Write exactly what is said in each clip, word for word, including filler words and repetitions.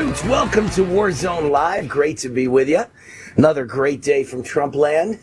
Salute! Welcome to Warzone Live. Great to be with you. Another great day from Trump land.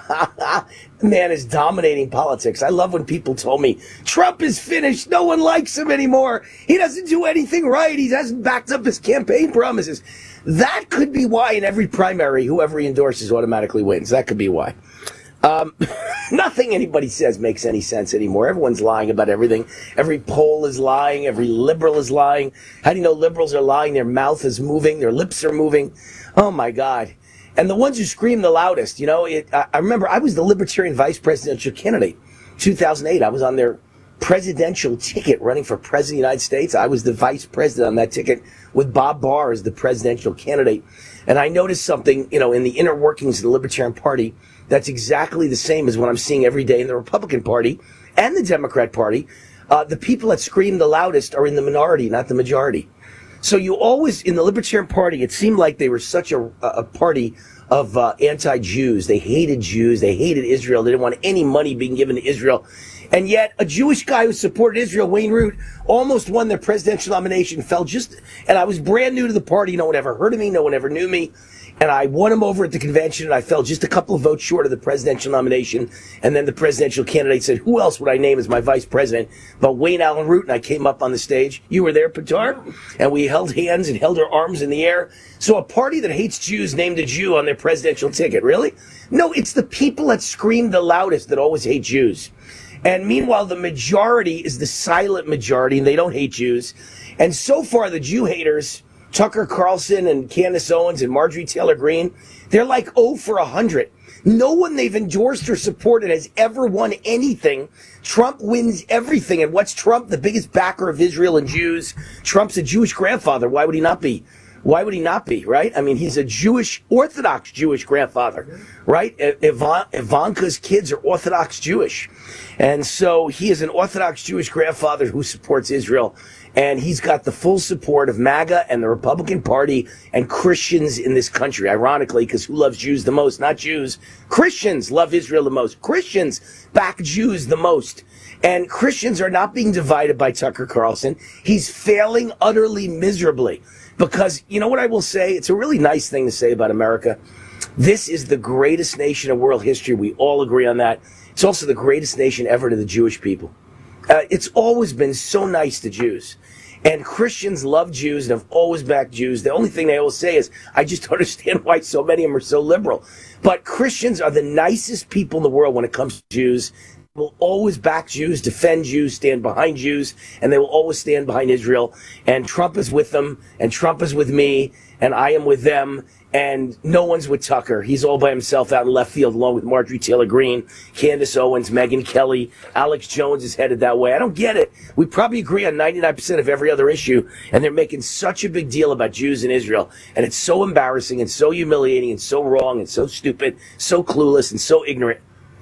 The man is dominating politics. I love when people told me, Trump is finished. No one likes him anymore. He doesn't do anything right. He hasn't backed up his campaign promises. That could be why in every primary, whoever he endorses automatically wins. That could be why. Um, nothing anybody says makes any sense anymore. Everyone's lying about everything. Every poll is lying. Every liberal is lying. How do you know liberals are lying? Their mouth is moving. Their lips are moving. Oh, my God. And the ones who scream the loudest, you know, it, I, I remember I was the Libertarian vice presidential candidate. two thousand eight, I was on their presidential ticket running for president of the United States. I was the vice president on that ticket with Bob Barr as the presidential candidate. And I noticed something, you know, in the inner workings of the Libertarian Party that's exactly the same as what I'm seeing every day in the Republican Party and the Democrat Party. Uh, the people that scream the loudest are in the minority, not the majority. So you always, in the Libertarian Party, it seemed like they were such a, a party of uh, anti-Jews. They hated Jews. They hated Israel. They didn't want any money being given to Israel. And yet, a Jewish guy who supported Israel, Wayne Root, almost won their presidential nomination, fell just, and I was brand new to the party. No one ever heard of me. No one ever knew me. And I won him over at the convention, and I fell just a couple of votes short of the presidential nomination. And then the presidential candidate said, who else would I name as my vice president but Wayne Allen Root? And I came up on the stage. You were there, Pitar? And we held hands and held our arms in the air. So a party that hates Jews named a Jew on their presidential ticket. Really? No, it's the people that scream the loudest that always hate Jews. And meanwhile, the majority is the silent majority, and they don't hate Jews. And so far, the Jew haters, Tucker Carlson and Candace Owens and Marjorie Taylor Greene, they're like oh for one hundred. No one they've endorsed or supported has ever won anything. Trump wins everything. And what's Trump? The biggest backer of Israel and Jews. Trump's a Jewish grandfather. Why would he not be? Why would he not be, right? I mean, he's a Jewish, Orthodox Jewish grandfather, right? Ivan, Ivanka's kids are Orthodox Jewish. And so he is an Orthodox Jewish grandfather who supports Israel. And he's got the full support of MAGA and the Republican Party and Christians in this country, ironically, because who loves Jews the most? Not Jews. Christians love Israel the most. Christians back Jews the most. And Christians are not being divided by Tucker Carlson. He's failing utterly miserably. Because, you know what I will say? It's a really nice thing to say about America. This is the greatest nation in world history. We all agree on that. It's also the greatest nation ever to the Jewish people. Uh, it's always been so nice to Jews. And Christians love Jews and have always backed Jews. The only thing they always say is, I just don't understand why so many of them are so liberal. But Christians are the nicest people in the world when it comes to Jews. Will always back Jews, defend Jews, stand behind Jews, and they will always stand behind Israel. And Trump is with them, and Trump is with me, and I am with them, and no one's with Tucker. He's all by himself out in left field, along with Marjorie Taylor Greene, Candace Owens, Megyn Kelly. Alex Jones is headed that way. I don't get it. We probably agree on ninety-nine percent of every other issue, and they're making such a big deal about Jews and Israel. And it's so embarrassing and so humiliating and so wrong and so stupid, so clueless and so ignorant.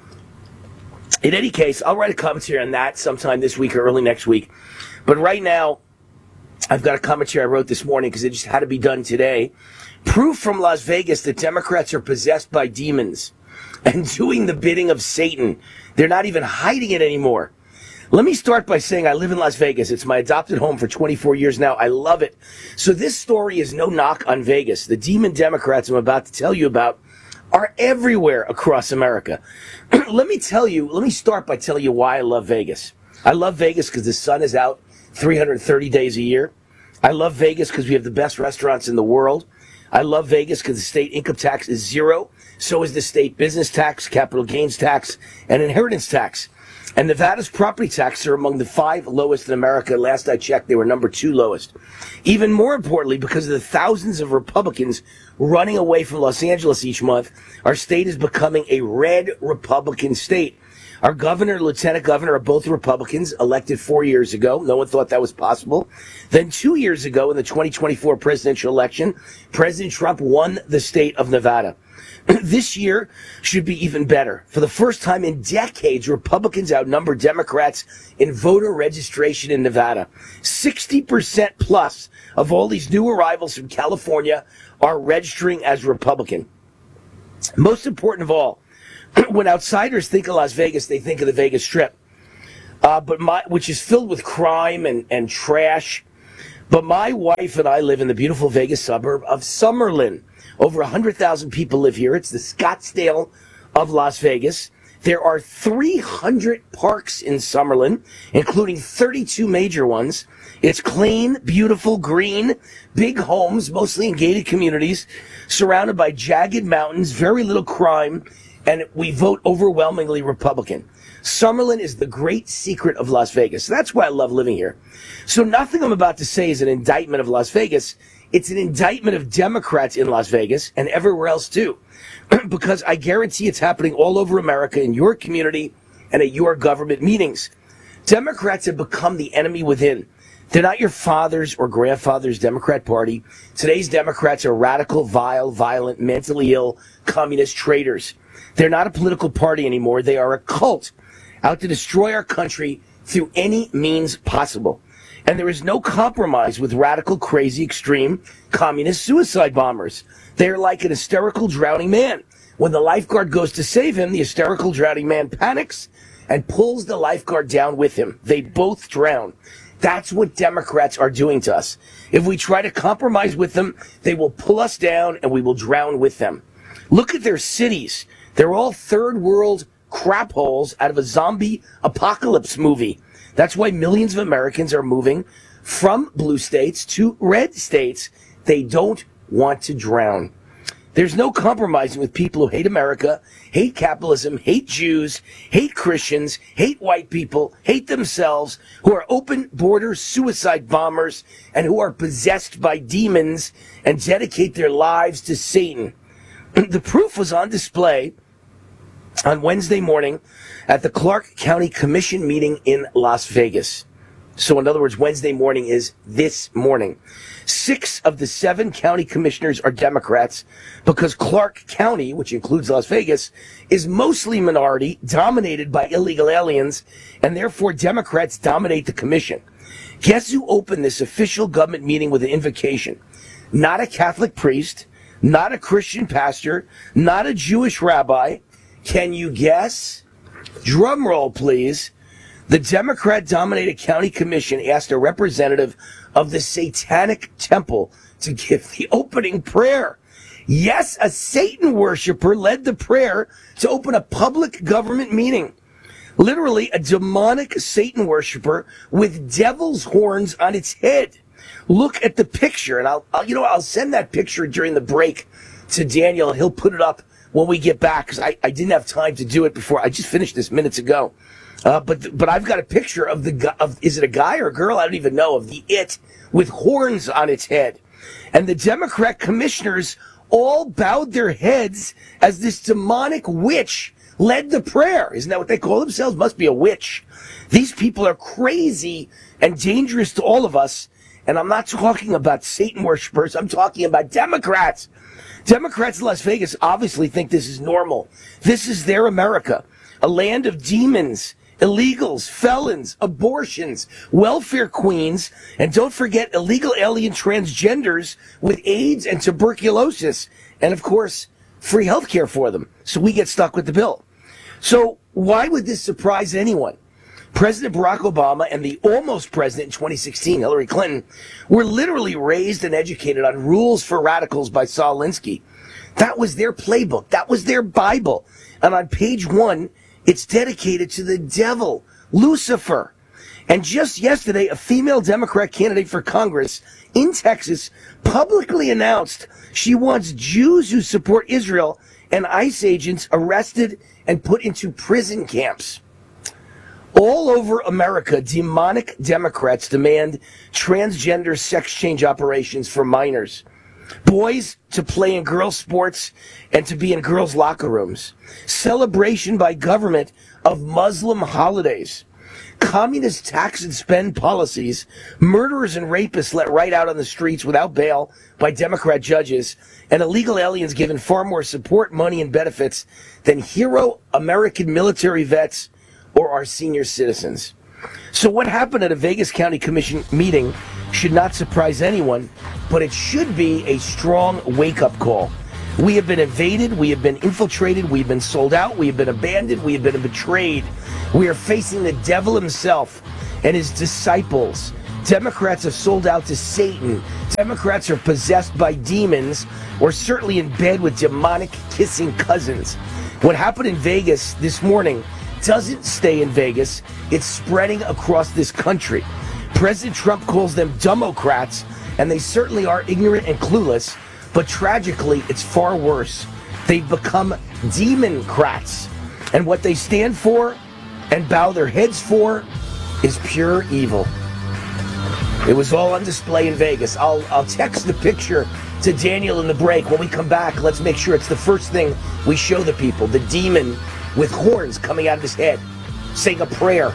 In any case, I'll write a commentary on that sometime this week or early next week. But right now, I've got a commentary I wrote this morning because it just had to be done today. Proof from Las Vegas that Democrats are possessed by demons and doing the bidding of Satan. They're not even hiding it anymore. Let me start by saying I live in Las Vegas. It's my adopted home for twenty-four years now. I love it. So this story is no knock on Vegas. The demon Democrats I'm about to tell you about are everywhere across America. Let me tell you, let me start by telling you why I love Vegas. I love Vegas because the sun is out three hundred thirty days a year. I love Vegas because we have the best restaurants in the world. I love Vegas because the state income tax is zero. So is the state business tax, capital gains tax, and inheritance tax. And Nevada's property taxes are among the five lowest in America. Last I checked, they were number two lowest. Even more importantly, because of the thousands of Republicans running away from Los Angeles each month, our state is becoming a red Republican state. Our governor and lieutenant governor are both Republicans, elected four years ago. No one thought that was possible. Then two years ago, in the twenty twenty-four presidential election, President Trump won the state of Nevada. This year should be even better. For the first time in decades, Republicans outnumber Democrats in voter registration in Nevada. sixty percent plus of all these new arrivals from California are registering as Republican. Most important of all, when outsiders think of Las Vegas, they think of the Vegas Strip, uh, but my, which is filled with crime and, and trash. But my wife and I live in the beautiful Vegas suburb of Summerlin. Over one hundred thousand people live here. It's the Scottsdale of Las Vegas. There are three hundred parks in Summerlin, including thirty-two major ones. It's clean, beautiful, green, big homes, mostly in gated communities, surrounded by jagged mountains, very little crime, and we vote overwhelmingly Republican. Summerlin is the great secret of Las Vegas. That's why I love living here. So nothing I'm about to say is an indictment of Las Vegas. It's an indictment of Democrats in Las Vegas and everywhere else too. Because I guarantee it's happening all over America, in your community and at your government meetings. Democrats have become the enemy within. They're not your father's or grandfather's Democrat Party. Today's Democrats are radical, vile, violent, mentally ill, communist traitors. They're not a political party anymore. They are a cult out to destroy our country through any means possible. And there is no compromise with radical, crazy, extreme, communist suicide bombers. They are like an hysterical drowning man. When the lifeguard goes to save him, the hysterical drowning man panics and pulls the lifeguard down with him. They both drown. That's what Democrats are doing to us. If we try to compromise with them, they will pull us down and we will drown with them. Look at their cities. They're all third world crap holes out of a zombie apocalypse movie. That's why millions of Americans are moving from blue states to red states. They don't want to drown. There's no compromising with people who hate America, hate capitalism, hate Jews, hate Christians, hate white people, hate themselves, who are open border suicide bombers and who are possessed by demons and dedicate their lives to Satan. The proof was on display on Wednesday morning at the Clark County Commission meeting in Las Vegas. So in other words, Wednesday morning is this morning. Six of the seven county commissioners are Democrats because Clark County, which includes Las Vegas, is mostly minority, dominated by illegal aliens, and therefore Democrats dominate the commission. Guess who opened this official government meeting with an invocation? Not a Catholic priest, not a Christian pastor, not a Jewish rabbi. Can you guess? Drum roll, please. The Democrat-dominated county commission asked a representative of the Satanic Temple to give the opening prayer. Yes, a Satan worshiper led the prayer to open a public government meeting. Literally, a demonic Satan worshiper with devil's horns on its head. Look at the picture, and I'll, I'll you know, I'll send that picture during the break to Daniel. He'll put it up when we get back, because I, I didn't have time to do it before. I just finished this minutes ago. Uh, but but I've got a picture of the guy, of, is it a guy or a girl? I don't even know, of the it with horns on its head. And the Democrat commissioners all bowed their heads as this demonic witch led the prayer. Isn't that what they call themselves? Must be a witch. These people are crazy and dangerous to all of us. And I'm not talking about Satan worshipers. I'm talking about Democrats. Democrats in Las Vegas obviously think this is normal. This is their America, a land of demons, illegals, felons, abortions, welfare queens, and don't forget illegal alien transgenders with AIDS and tuberculosis, and of course, free health care for them. So we get stuck with the bill. So why would this surprise anyone? President Barack Obama and the almost president in twenty sixteen, Hillary Clinton, were literally raised and educated on rules for radicals by Saul Alinsky. That was their playbook. That was their Bible. And on page one, it's dedicated to the devil, Lucifer. And just yesterday, a female Democrat candidate for Congress in Texas publicly announced she wants Jews who support Israel and ICE agents arrested and put into prison camps. All over America, demonic Democrats demand transgender sex change operations for minors. Boys to play in girls' sports and to be in girls' locker rooms. Celebration by government of Muslim holidays. Communist tax and spend policies. Murderers and rapists let right out on the streets without bail by Democrat judges. And illegal aliens given far more support, money, and benefits than hero American military vets or our senior citizens. So what happened at a Vegas County Commission meeting should not surprise anyone, but it should be a strong wake-up call. We have been invaded, we have been infiltrated, we have been sold out, we have been abandoned, we have been betrayed. We are facing the devil himself and his disciples, Democrats have sold out to Satan. Democrats are possessed by demons or certainly in bed with demonic kissing cousins. What happened in Vegas this morning doesn't stay in Vegas. It's spreading across this country. President Trump calls them Democrats, and they certainly are ignorant and clueless. But tragically, it's far worse. They've become Democrats. And what they stand for and bow their heads for is pure evil. It was all on display in Vegas. I'll I'll text the picture to Daniel in the break. When we come back, let's make sure it's the first thing we show the people. The demon with horns coming out of his head, saying a prayer.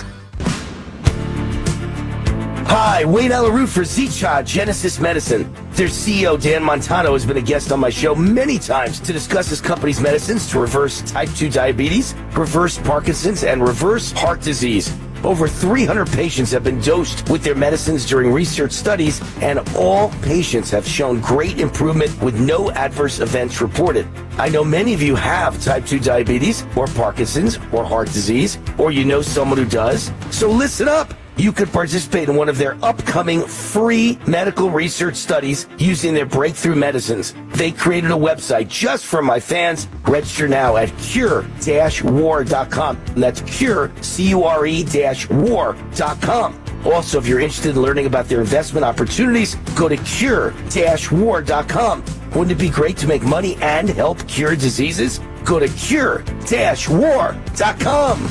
Hi, Wayne Alaroot for Z-Chod Genesis Medicine. Their C E O, Dan Montano, has been a guest on my show many times to discuss his company's medicines to reverse type two diabetes, reverse Parkinson's, and reverse heart disease. Over three hundred patients have been dosed with their medicines during research studies, and all patients have shown great improvement with no adverse events reported. I know many of you have type two diabetes, or Parkinson's, or heart disease, or you know someone who does. So listen up. You could participate in one of their upcoming free medical research studies using their breakthrough medicines. They created a website just for my fans. Register now at cure dash war dot com. That's cure, C U R E dash war dot com. Also, if you're interested in learning about their investment opportunities, go to cure dash war dot com. Wouldn't it be great to make money and help cure diseases? Go to cure dash war dot com.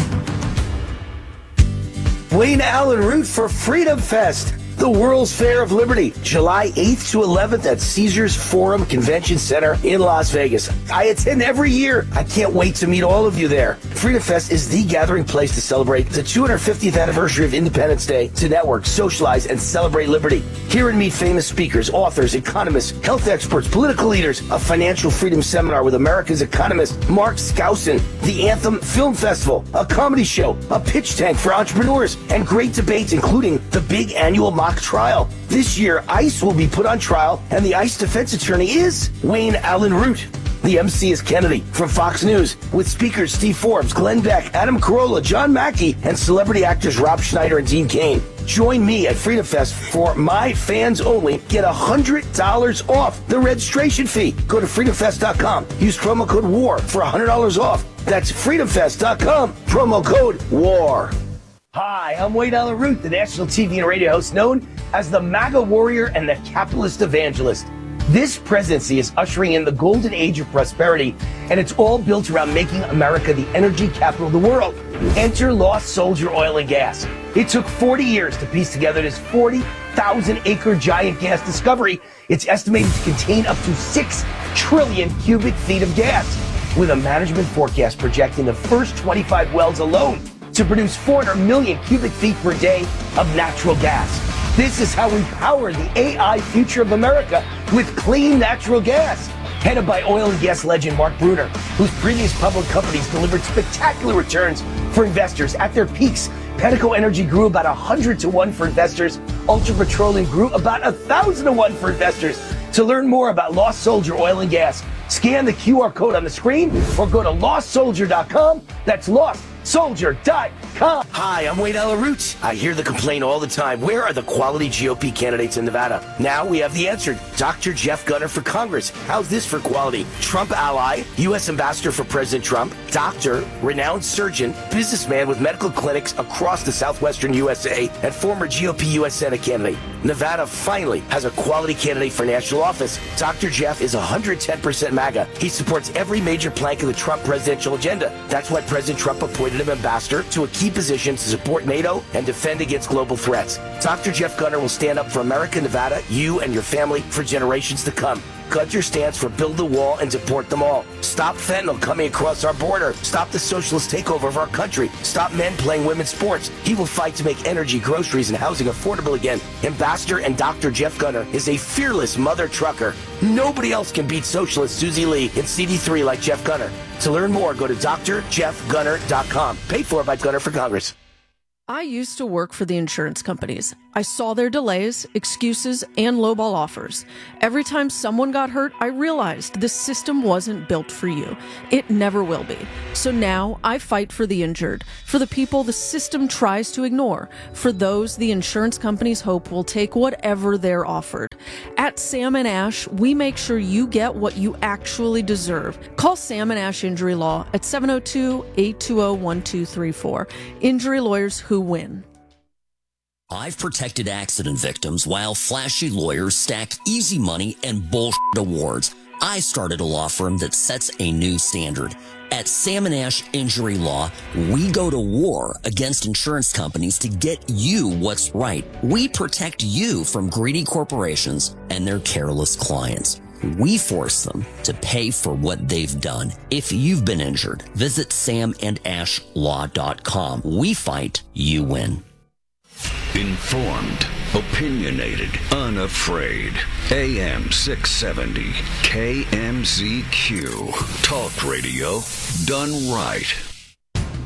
Wayne Alaroot for Freedom Fest, the World's Fair of Liberty, July eighth to eleventh at Caesars Forum Convention Center in Las Vegas. I attend every year. I can't wait to meet all of you there. Freedom Fest is the gathering place to celebrate the two hundred fiftieth anniversary of Independence Day, to network, socialize, and celebrate liberty. Hear and meet famous speakers, authors, economists, health experts, political leaders, a financial freedom seminar with America's economist Mark Skousen, the Anthem Film Festival, a comedy show, a pitch tank for entrepreneurs, and great debates including the big annual mock trial. This year, ICE will be put on trial, and the ICE defense attorney is Wayne Alaroot. The M C is Kennedy from Fox News, with speakers Steve Forbes, Glenn Beck, Adam Carolla, John Mackey, and celebrity actors Rob Schneider and Dean Cain. Join me at Freedom Fest for my fans only. Get one hundred dollars off the registration fee. Go to freedom fest dot com. Use promo code WAR for one hundred dollars off. That's freedom fest dot com. Promo code WAR. Hi, I'm Wayne Alaroot, the national T V and radio host known as the MAGA warrior and the capitalist evangelist. This presidency is ushering in the golden age of prosperity, and it's all built around making America the energy capital of the world. Enter Lost Soldier Oil and Gas. It took forty years to piece together this forty thousand acre giant gas discovery. It's estimated to contain up to six trillion cubic feet of gas, with a management forecast projecting the first twenty-five wells alone to produce four hundred million cubic feet per day of natural gas. This is how we power the A I future of America, with clean natural gas. Headed by oil and gas legend Mark Bruner, whose previous public companies delivered spectacular returns for investors. At their peaks, Pedico Energy grew about one hundred to one for investors. Ultra Petroleum grew about one thousand to one for investors. To learn more about Lost Soldier Oil and Gas, scan the Q R code on the screen or go to lost soldier dot com. That's lost soldier dot com. Hi, I'm Wayne Alaroot. I hear the complaint all the time. Where are the quality G O P candidates in Nevada? Now we have the answer. Doctor Jeff Gunter for Congress. How's this for quality? Trump ally, U S ambassador for President Trump, doctor, renowned surgeon, businessman with medical clinics across the southwestern U S A, and former G O P U S Senate candidate. Nevada finally has a quality candidate for national office. Doctor Jeff is one hundred ten percent MAGA. He supports every major plank of the Trump presidential agenda. That's why President Trump appointed him ambassador to a key position to support NATO and defend against global threats. Doctor Jeff Gunter will stand up for America, Nevada, you and your family for generations to come. Gunter stands for build the wall and deport them all. Stop fentanyl coming across our border. Stop the socialist takeover of our country. Stop men playing women's sports. He will fight to make energy, groceries, and housing affordable again. Ambassador and Doctor Jeff Gunter is a fearless mother trucker. Nobody else can beat socialist Susie Lee in C D three like Jeff Gunter. To learn more, go to D R jeff gunter dot com. Paid for by Gunter for Congress. I used to work for the insurance companies. I saw their delays, excuses, and lowball offers. Every time someone got hurt, I realized the system wasn't built for you. It never will be. So now I fight for the injured, for the people the system tries to ignore, for those the insurance companies hope will take whatever they're offered. At Sam and Ash, we make sure you get what you actually deserve. Call Sam and Ash Injury Law at seven oh two, eight two oh, one two three four. Injury lawyers who win. I've protected accident victims while flashy lawyers stack easy money and bullshit awards. I started a law firm that sets a new standard. At Sam and Ash Injury Law, we go to war against insurance companies to get you what's right. We protect you from greedy corporations and their careless clients. We force them to pay for what they've done. If you've been injured, visit sam and ash law dot com. We fight, you win. Informed, opinionated, unafraid. A M six seventy, K M Z Q. Talk radio done right.